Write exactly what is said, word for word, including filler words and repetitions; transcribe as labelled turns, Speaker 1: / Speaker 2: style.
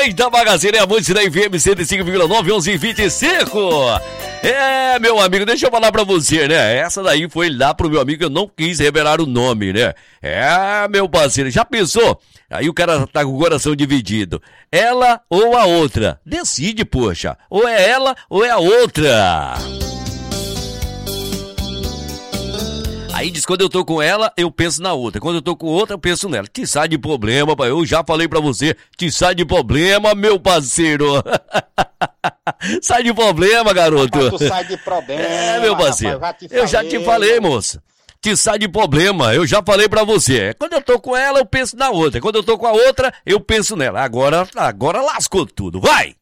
Speaker 1: Eita, Magazine é a música da F M cento e cinco vírgula nove, onze e vinte e cinco. É, meu amigo, deixa eu falar pra você, né? Essa daí foi lá pro meu amigo que eu não quis revelar o nome, né? É, meu parceiro, já pensou? Aí o cara tá com o coração dividido. Ela ou a outra? Decide, poxa. Ou é ela ou é a outra. Aí diz, quando eu tô com ela, eu penso na outra. Quando eu tô com outra, eu penso nela. Te sai de problema, pai. Eu já falei pra você. Te sai de problema, meu parceiro. Sai de problema, garoto.
Speaker 2: Rapaz, tu sai de problema.
Speaker 1: É, meu parceiro.
Speaker 2: Rapaz, já
Speaker 1: eu já te falei, moça. Te sai de problema. Eu já falei pra você. Quando eu tô com ela, eu penso na outra. Quando eu tô com a outra, eu penso nela. Agora, agora lascou tudo. Vai!